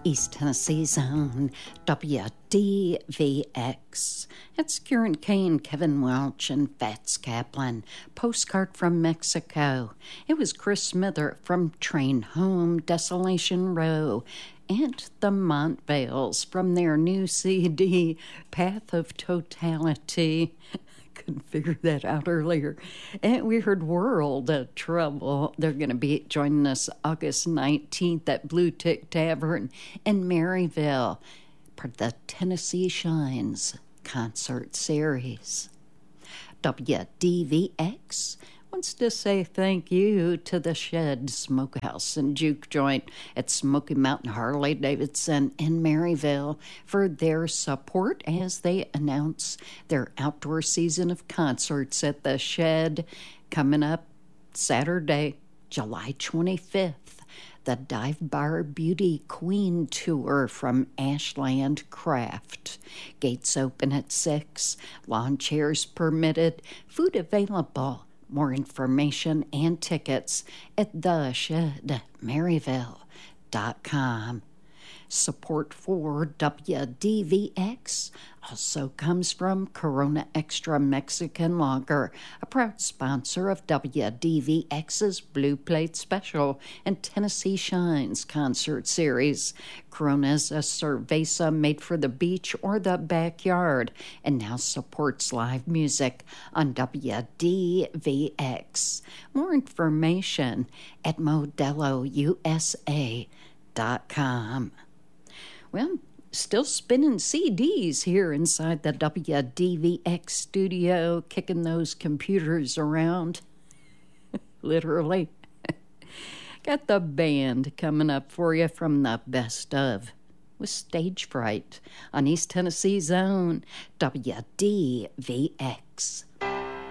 East Tennessee's own WDVX. It's Kieran Kane, Kevin Welch, and Fats Kaplan. Postcard from Mexico. It was Chris Smither from Train Home, Desolation Row. And the Montvales from their new CD, Path of Totality. Couldn't figure that out earlier. And we heard World of Trouble. They're going to be joining us August 19th at Blue Tick Tavern in Maryville, part of the Tennessee Shines concert series. WDVX wants to say thank you to the Shed Smokehouse and Juke Joint at Smoky Mountain Harley-Davidson in Maryville for their support as they announce their outdoor season of concerts at the Shed coming up Saturday, July 25th. The Dive Bar Beauty Queen Tour from Ashland Craft. Gates open at 6, lawn chairs permitted, food available. More information and tickets at theshedmaryville.com. Support for WDVX also comes from Corona Extra Mexican Lager, a proud sponsor of WDVX's Blue Plate Special and Tennessee Shines concert series. Corona is a cerveza made for the beach or the backyard and now supports live music on WDVX. More information at modelousa.com. Well, still spinning CDs here inside the WDVX studio, kicking those computers around, literally. Got the band coming up for you from the best of with Stage Fright on East Tennessee's own WDVX.